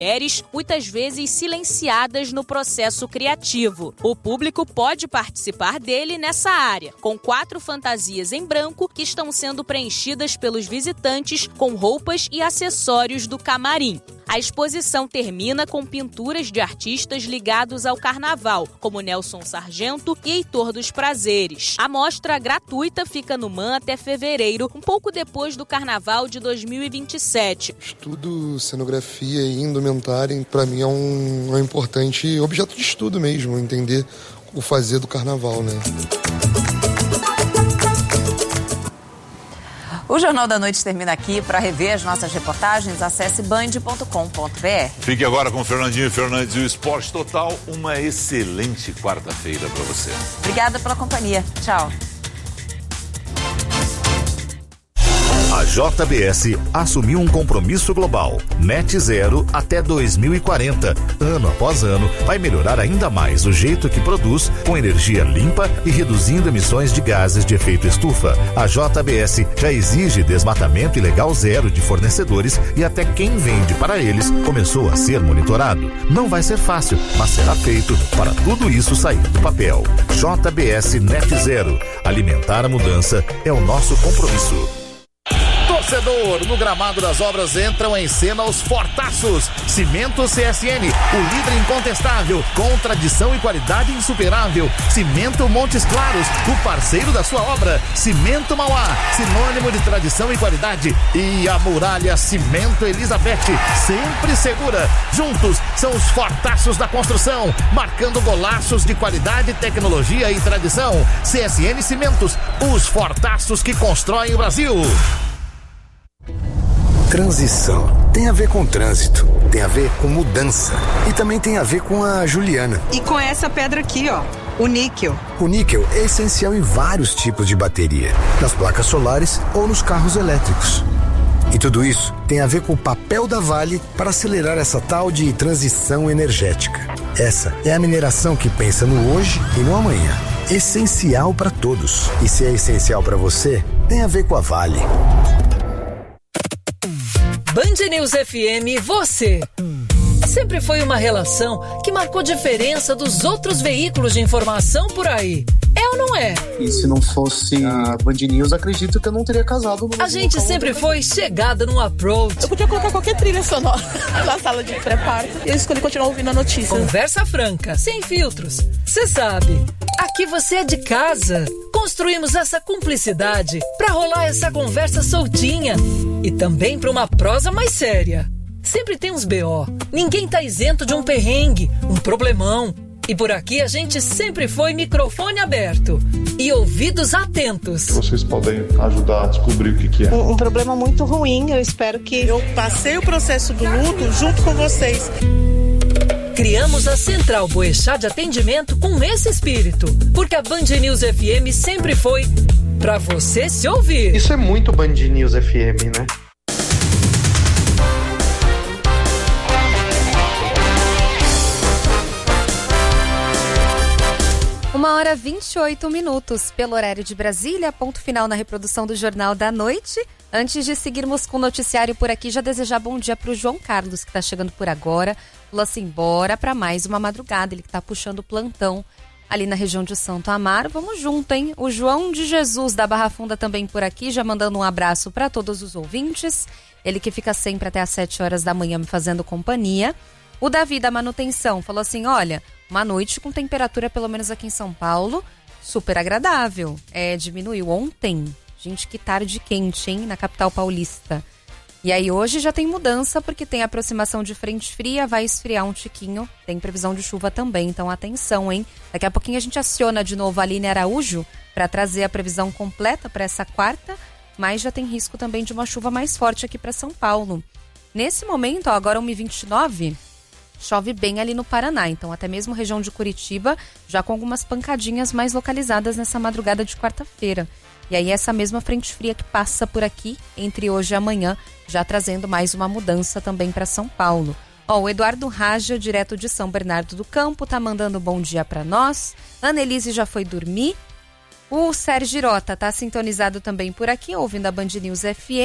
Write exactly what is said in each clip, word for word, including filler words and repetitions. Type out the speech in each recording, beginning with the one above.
mulheres, muitas vezes silenciadas no processo criativo. O público pode participar dele nessa área, com quatro fantasias em branco que estão sendo preenchidas pelos visitantes com roupas e acessórios do camarim. A exposição termina com pinturas de artistas ligados ao carnaval, como Nelson Sargento e Heitor dos Prazeres. A mostra gratuita fica no M A N até fevereiro, um pouco depois do carnaval de dois mil e vinte e sete. Estudo, cenografia e indumentária, para mim é um, é um importante objeto de estudo mesmo, entender o fazer do carnaval, né? O Jornal da Noite termina aqui. Para rever as nossas reportagens, acesse band ponto com ponto br. Fique agora com Fernandinho Fernandes e o Esporte Total. Uma excelente quarta-feira para você. Obrigada pela companhia. Tchau. A J B S assumiu um compromisso global, net zero até dois mil e quarenta. Ano após ano, vai melhorar ainda mais o jeito que produz, com energia limpa e reduzindo emissões de gases de efeito estufa. A J B S já exige desmatamento ilegal zero de fornecedores e até quem vende para eles começou a ser monitorado. Não vai ser fácil, mas será feito para tudo isso sair do papel. J B S Net Zero. Alimentar a mudança é o nosso compromisso. Torcedor, no gramado das obras entram em cena os fortaços. Cimento C S N, o líder incontestável, com tradição e qualidade insuperável. Cimento Montes Claros, o parceiro da sua obra. Cimento Mauá, sinônimo de tradição e qualidade. E a Muralha Cimento Elizabeth, sempre segura. Juntos são os fortaços da construção, marcando golaços de qualidade, tecnologia e tradição. C S N Cimentos, os fortaços que constroem o Brasil. Transição tem a ver com trânsito, tem a ver com mudança e também tem a ver com a Juliana. E com essa pedra aqui, ó, o níquel. O níquel é essencial em vários tipos de bateria, nas placas solares ou nos carros elétricos. E tudo isso tem a ver com o papel da Vale para acelerar essa tal de transição energética. Essa é a mineração que pensa no hoje e no amanhã. Essencial para todos. E se é essencial para você, tem a ver com a Vale. Band News F M, você. Sempre foi uma relação que marcou diferença dos outros veículos de informação por aí. É ou não é? E se não fosse a Band News, acredito que eu não teria casado. No a gente sempre foi chegada num approach. Eu podia colocar qualquer trilha sonora na sala de pré-parto e eu escolhi continuar ouvindo a notícia. Conversa franca, sem filtros. Você sabe, aqui você é de casa. Construímos essa cumplicidade pra rolar essa conversa soltinha e também pra uma prosa mais séria. Sempre tem uns B O. Ninguém tá isento de um perrengue, um problemão. E por aqui a gente sempre foi microfone aberto e ouvidos atentos. Vocês podem ajudar a descobrir o que, que é. Um, um problema muito ruim, eu espero que... Eu passei o processo do luto junto com vocês. Criamos a Central Boechat de atendimento com esse espírito, porque a Band News F M sempre foi pra você se ouvir. Isso é muito Band News F M, né? Uma hora e vinte e oito minutos pelo horário de Brasília, ponto final na reprodução do Jornal da Noite. Antes de seguirmos com o noticiário por aqui, já desejar bom dia para o João Carlos, que está chegando por agora. Falou assim, bora para mais uma madrugada, ele que está puxando o plantão ali na região de Santo Amaro. Vamos junto, hein? O João de Jesus da Barra Funda também por aqui, já mandando um abraço para todos os ouvintes. Ele que fica sempre até às sete horas da manhã me fazendo companhia. O Davi da manutenção falou assim, olha, uma noite com temperatura, pelo menos aqui em São Paulo, super agradável. É, diminuiu ontem. Gente, que tarde quente, hein, na capital paulista. E aí hoje já tem mudança, porque tem aproximação de frente fria, vai esfriar um tiquinho. Tem previsão de chuva também, então atenção, hein. Daqui a pouquinho a gente aciona de novo a Aline Araújo para trazer a previsão completa para essa quarta, mas já tem risco também de uma chuva mais forte aqui para São Paulo. Nesse momento, ó, agora uma e vinte e nove... chove bem ali no Paraná, então até mesmo região de Curitiba, já com algumas pancadinhas mais localizadas nessa madrugada de quarta-feira. E aí essa mesma frente fria que passa por aqui entre hoje e amanhã, já trazendo mais uma mudança também para São Paulo. Ó, o Eduardo Raja, direto de São Bernardo do Campo, tá mandando bom dia para nós. Ana Elise já foi dormir. O Sérgio Girota tá sintonizado também por aqui, ouvindo a Band News F M.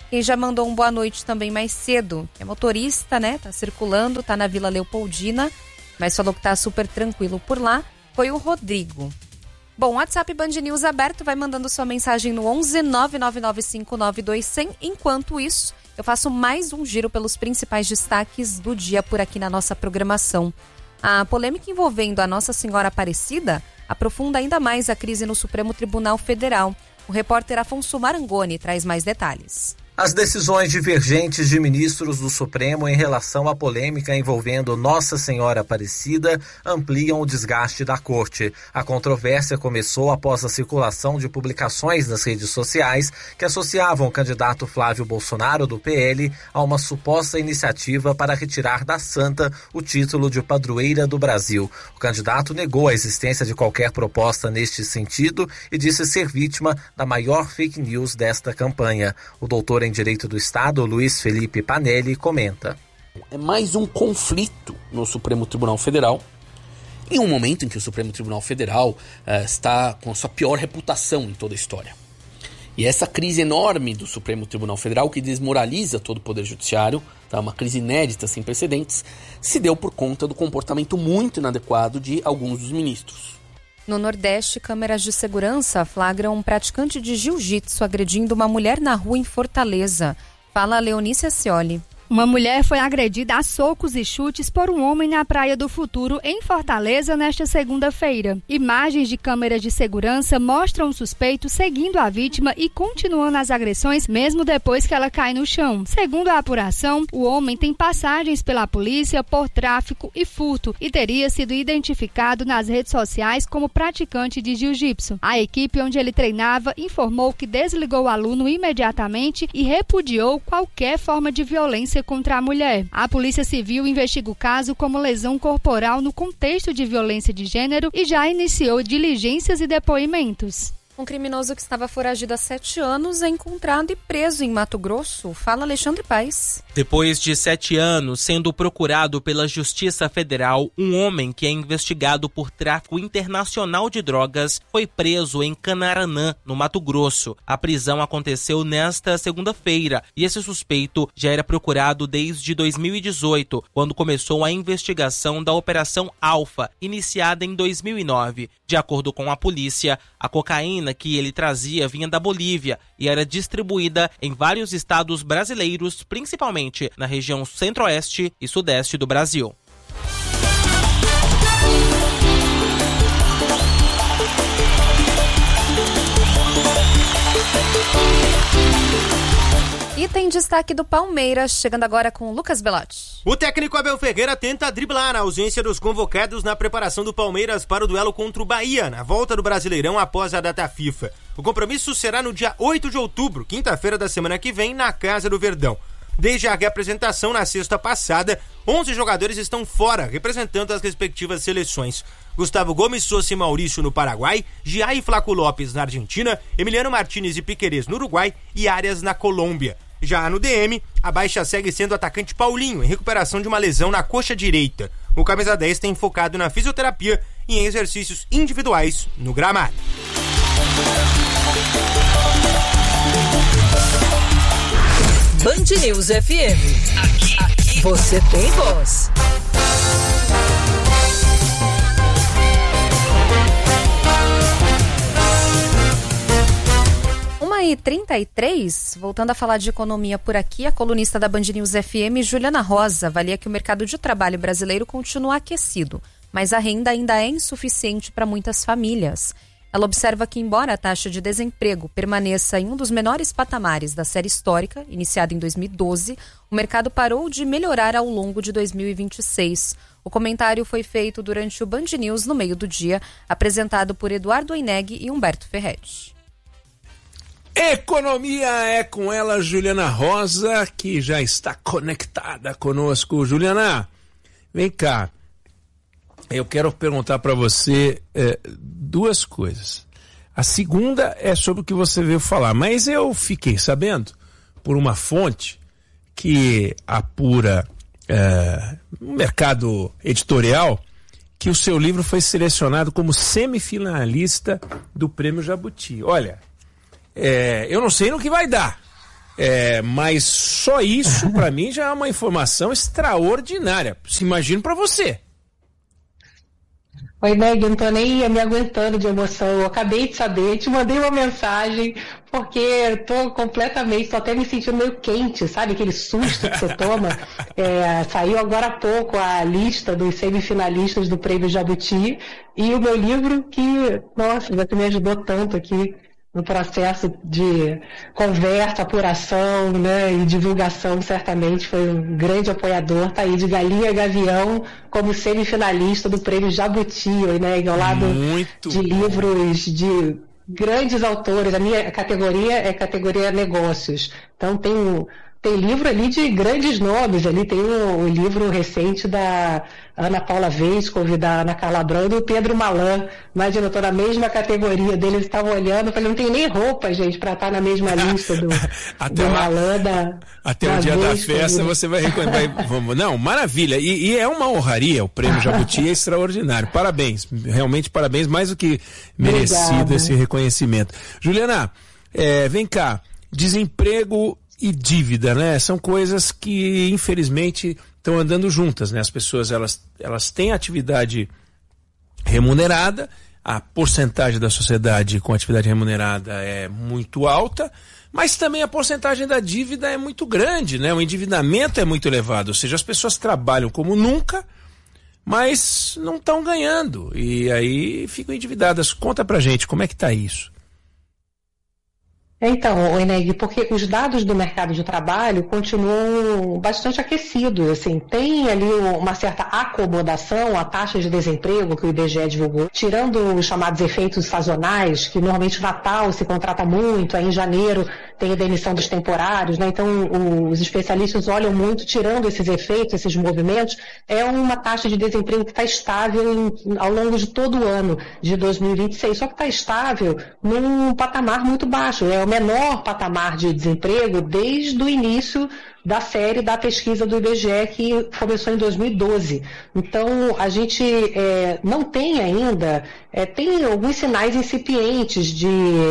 Quem já mandou um boa noite também mais cedo, que é motorista, né? Tá circulando, tá na Vila Leopoldina, mas falou que tá super tranquilo por lá, foi o Rodrigo. Bom, WhatsApp Band News aberto, vai mandando sua mensagem no onze nove nove nove cinco nove dois zero zero. Enquanto isso, eu faço mais um giro pelos principais destaques do dia por aqui na nossa programação. A polêmica envolvendo a Nossa Senhora Aparecida aprofunda ainda mais a crise no Supremo Tribunal Federal. O repórter Afonso Marangoni traz mais detalhes. As decisões divergentes de ministros do Supremo em relação à polêmica envolvendo Nossa Senhora Aparecida ampliam o desgaste da corte. A controvérsia começou após a circulação de publicações nas redes sociais que associavam o candidato Flávio Bolsonaro, do P L, a uma suposta iniciativa para retirar da santa o título de padroeira do Brasil. O candidato negou a existência de qualquer proposta neste sentido e disse ser vítima da maior fake news desta campanha. O doutor em Direito do Estado, Luiz Felipe Panelli, comenta. É mais um conflito no Supremo Tribunal Federal, em um momento em que o Supremo Tribunal Federal uh, está com a sua pior reputação em toda a história. E essa crise enorme do Supremo Tribunal Federal, que desmoraliza todo o Poder Judiciário, tá, uma crise inédita, sem precedentes, se deu por conta do comportamento muito inadequado de alguns dos ministros. No Nordeste, câmeras de segurança flagram um praticante de jiu-jitsu agredindo uma mulher na rua em Fortaleza. Fala a Leonícia Scioli. Uma mulher foi agredida a socos e chutes por um homem na Praia do Futuro, em Fortaleza, nesta segunda-feira. Imagens de câmeras de segurança mostram o suspeito seguindo a vítima e continuando as agressões mesmo depois que ela cai no chão. Segundo a apuração, o homem tem passagens pela polícia por tráfico e furto e teria sido identificado nas redes sociais como praticante de jiu-jitsu. A equipe onde ele treinava informou que desligou o aluno imediatamente e repudiou qualquer forma de violência contra a mulher. A Polícia Civil investiga o caso como lesão corporal no contexto de violência de gênero e já iniciou diligências e depoimentos. Um criminoso que estava foragido há sete anos é encontrado e preso em Mato Grosso. Fala Alexandre Paes. Depois de sete anos sendo procurado pela Justiça Federal, um homem que é investigado por tráfico internacional de drogas foi preso em Canaranã, no Mato Grosso. A prisão aconteceu nesta segunda-feira e esse suspeito já era procurado desde dois mil e dezoito, quando começou a investigação da Operação Alfa, iniciada em dois mil e nove. De acordo com a polícia, a cocaína que ele trazia vinha da Bolívia e era distribuída em vários estados brasileiros, principalmente na região centro-oeste e sudeste do Brasil. E tem destaque do Palmeiras, chegando agora com o Lucas Belotti. O técnico Abel Ferreira tenta driblar a ausência dos convocados na preparação do Palmeiras para o duelo contra o Bahia, na volta do Brasileirão após a data FIFA. O compromisso será no dia oito de outubro, quinta-feira da semana que vem, na Casa do Verdão. Desde a reapresentação na sexta passada, onze jogadores estão fora, representando as respectivas seleções. Gustavo Gomes, Sousa e Maurício no Paraguai, Giai e Flaco Lopes na Argentina, Emiliano Martínez e Piquerez no Uruguai e Arias na Colômbia. Já no D M, a baixa segue sendo o atacante Paulinho, em recuperação de uma lesão na coxa direita. O camisa dez tem focado na fisioterapia e em exercícios individuais no gramado. Band News F M. Aqui, aqui você tem voz. uma e trinta e três, voltando a falar de economia por aqui, a colunista da Band News F M, Juliana Rosa, avalia que o mercado de trabalho brasileiro continua aquecido, mas a renda ainda é insuficiente para muitas famílias. Ela observa que, embora a taxa de desemprego permaneça em um dos menores patamares da série histórica, iniciada em dois mil e doze, o mercado parou de melhorar ao longo de dois mil e vinte e seis. O comentário foi feito durante o Band News no meio do dia, apresentado por Eduardo Oineg e Humberto Ferretti. Economia é com ela, Juliana Rosa, que já está conectada conosco. Juliana, vem cá. Eu quero perguntar para você é, duas coisas. A segunda é sobre o que você veio falar, mas eu fiquei sabendo, por uma fonte que apura é, no mercado editorial, que o seu livro foi selecionado como semifinalista do Prêmio Jabuti. Olha, é, eu não sei no que vai dar. É, mas só isso, para mim, já é uma informação extraordinária. Se imagina para você. Oi, Meg, eu não tô nem me aguentando de emoção. Eu acabei de saber, te mandei uma mensagem, porque eu tô completamente, tô até me sentindo meio quente, sabe? Aquele susto que você toma. É, saiu agora há pouco a lista dos semifinalistas do Prêmio Jabuti e o meu livro que, nossa, você me ajudou tanto aqui no processo de conversa, apuração, né, e divulgação, certamente foi um grande apoiador, tá aí de Galinha Gavião como semifinalista do Prêmio Jabuti, né, ao lado Muito de bom. livros de grandes autores. A minha categoria é categoria negócios, então tem um Tem livro ali de grandes nomes, ali tem o, o livro recente da Ana Paula Vescov, da Ana Carla Brando e o Pedro Malan. Imagina, eu tô na mesma categoria dele, eles estavam olhando, eu falei, não tem nem roupa, gente, para estar na mesma lista do, até do lá, Malan, da Até da o dia Vescov, da festa você vai reconhecer. Vamos, não, maravilha. E, e é uma honraria, o Prêmio Jabuti é extraordinário. Parabéns, realmente parabéns, mais do que merecido Obrigada. Esse reconhecimento. Juliana, é, vem cá, desemprego e dívida, né? São coisas que, infelizmente, estão andando juntas, né? As pessoas, elas, elas têm atividade remunerada, a porcentagem da sociedade com atividade remunerada é muito alta, mas também a porcentagem da dívida é muito grande, né? O endividamento é muito elevado, ou seja, as pessoas trabalham como nunca, mas não estão ganhando, e aí ficam endividadas. Conta pra gente, como é que tá isso? Então, Eneg, porque os dados do mercado de trabalho continuam bastante aquecidos, assim, tem ali uma certa acomodação, a taxa de desemprego que o I B G E divulgou, tirando os chamados efeitos sazonais, que normalmente no Natal se contrata muito, aí em janeiro tem a demissão dos temporários, né? Então os especialistas olham muito, tirando esses efeitos, esses movimentos, é uma taxa de desemprego que está estável em, ao longo de todo o ano de dois mil e vinte e seis, só que está estável num patamar muito baixo, é o menor patamar de desemprego desde o início da série da pesquisa do I B G E, que começou em dois mil e doze. Então, a gente é, não tem ainda, é, tem alguns sinais incipientes de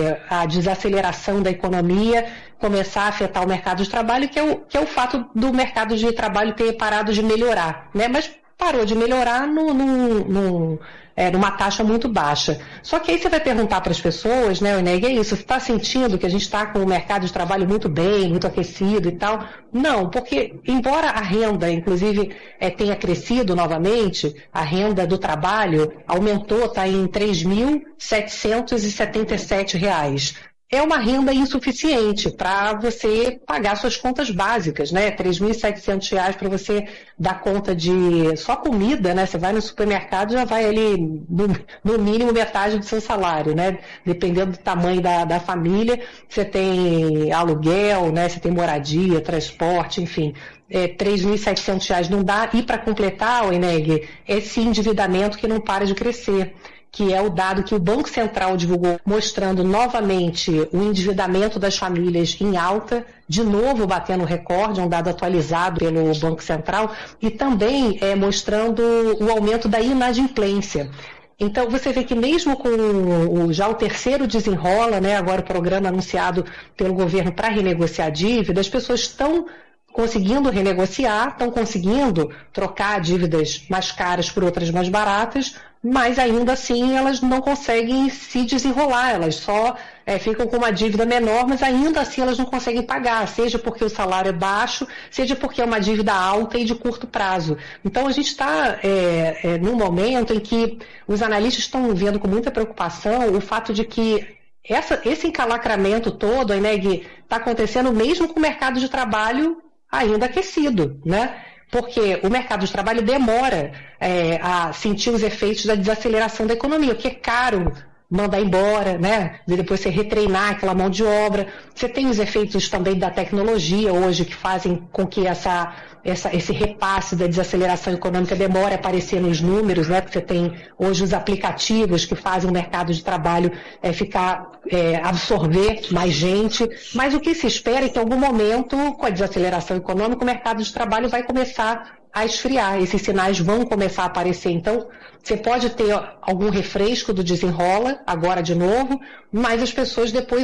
a desaceleração da economia começar a afetar o mercado de trabalho, que é o, que é o fato do mercado de trabalho ter parado de melhorar, né? Mas parou de melhorar no, no, no É, numa taxa muito baixa. Só que aí você vai perguntar para as pessoas, né, Eneg, é isso, você está sentindo que a gente está com o mercado de trabalho muito bem, muito aquecido e tal? Não, porque embora a renda, inclusive, é, tenha crescido novamente, a renda do trabalho aumentou, está em três mil setecentos e setenta e sete reais. É uma renda insuficiente para você pagar suas contas básicas, né? três mil e setecentos reais para você dar conta de só comida, né? Você vai no supermercado, já vai ali no, no mínimo metade do seu salário, né? Dependendo do tamanho da, da família, você tem aluguel, né? Você tem moradia, transporte, enfim. É, três mil e setecentos reais não dá. E para completar, Eneg, esse endividamento que não para de crescer, que é o dado que o Banco Central divulgou, mostrando novamente o endividamento das famílias em alta, de novo batendo recorde, um dado atualizado pelo Banco Central, e também é, mostrando o aumento da inadimplência. Então, você vê que mesmo com o, já o terceiro desenrola, né, agora o programa anunciado pelo governo para renegociar a dívida, as pessoas estão conseguindo renegociar, estão conseguindo trocar dívidas mais caras por outras mais baratas, mas ainda assim elas não conseguem se desenrolar, elas só é, ficam com uma dívida menor, mas ainda assim elas não conseguem pagar, seja porque o salário é baixo, seja porque é uma dívida alta e de curto prazo. Então a gente está é, é, num momento em que os analistas estão vendo com muita preocupação o fato de que essa, esse encalacramento todo, a Eneg, está acontecendo mesmo com o mercado de trabalho ainda aquecido, né? Porque o mercado de trabalho demora é, a sentir os efeitos da desaceleração da economia, porque é caro mandar embora, né? E depois você retreinar aquela mão de obra. Você tem os efeitos também da tecnologia hoje que fazem com que essa, essa, esse repasse da desaceleração econômica demore a aparecer nos números, né? Porque você tem hoje os aplicativos que fazem o mercado de trabalho é, ficar, é, absorver mais gente. Mas o que se espera é que em algum momento, com a desaceleração econômica, o mercado de trabalho vai começar a esfriar, esses sinais vão começar a aparecer. Então, você pode ter algum refresco do desenrola, agora de novo, mas as pessoas depois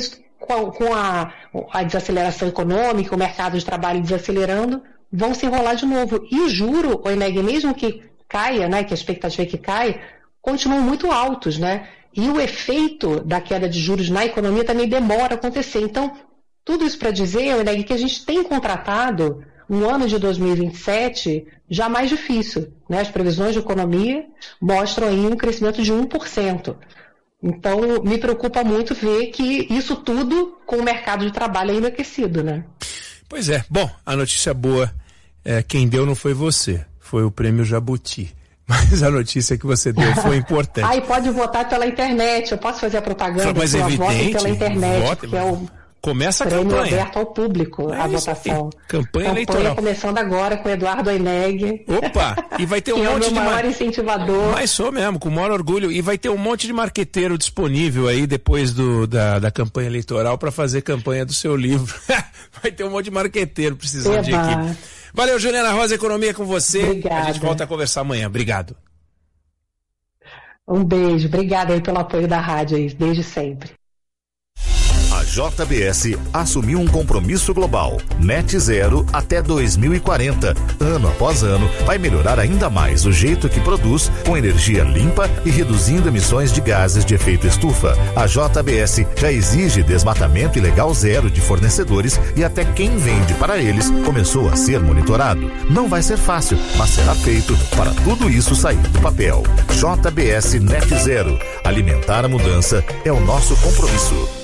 com, com a, a desaceleração econômica, o mercado de trabalho desacelerando, vão se enrolar de novo. E o juro, o Eneg, mesmo que caia, né, que a expectativa é que caia, continuam muito altos, né? E o efeito da queda de juros na economia também demora a acontecer. Então, tudo isso para dizer, Eneg, que a gente tem contratado um ano de dois mil e vinte e sete já mais difícil, né? As previsões de economia mostram aí um crescimento de um por cento. Então, me preocupa muito ver que isso tudo com o mercado de trabalho ainda aquecido, né? Pois é. Bom, a notícia boa é quem deu não foi você, foi o Prêmio Jabuti. Mas a notícia que você deu foi importante. Ah, e pode votar pela internet. Eu posso fazer a propaganda? Mas é evidente. Pela internet, vote, que é o começa a prêmio campanha. aberto ao público, é a votação. Campanha, campanha eleitoral. Campanha começando agora com o Eduardo Eneg. Opa! E vai ter um que monte é o meu de maior mar... incentivador. Mas sou mesmo, com o maior orgulho. E vai ter um monte de marqueteiro disponível aí depois do, da, da campanha eleitoral para fazer campanha do seu livro. Vai ter um monte de marqueteiro precisando Eba. de equipe. Valeu, Juliana Rosa, Economia com você. Obrigada. A gente volta a conversar amanhã. Obrigado. Um beijo, obrigada aí pelo apoio da rádio aí, desde sempre. A J B S assumiu um compromisso global, net zero até dois mil e quarenta. Ano após ano, vai melhorar ainda mais o jeito que produz, com energia limpa e reduzindo emissões de gases de efeito estufa. A J B S já exige desmatamento ilegal zero de fornecedores e até quem vende para eles começou a ser monitorado. Não vai ser fácil, mas será feito para tudo isso sair do papel. J B S Net Zero. Alimentar a mudança é o nosso compromisso.